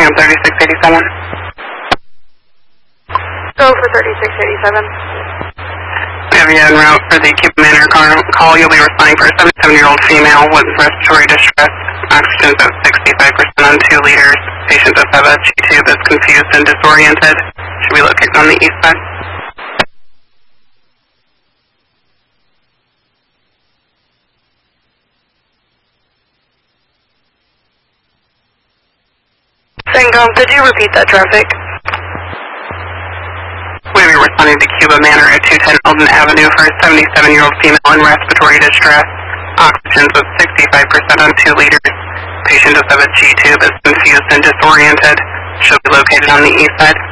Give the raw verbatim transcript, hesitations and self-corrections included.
I am thirty-six eighty-seven. Go for thirty-six eighty-seven. We have you en route for the Cuba Manor call. You'll be responding for a seventy-seven-year-old female with respiratory distress. Oxygen of sixty-five percent on two liters. Patient does have a G-tube, is confused and disoriented. Should be located on the east side. Sangam, could you repeat that traffic? We'll be responding to Cuba Manor at two ten Eldon Avenue for a seventy-seven-year-old female in respiratory distress. Oxygen of sixty-five percent on two liters. Patient does have a G-tube, is confused and disoriented. Should be located on the east side.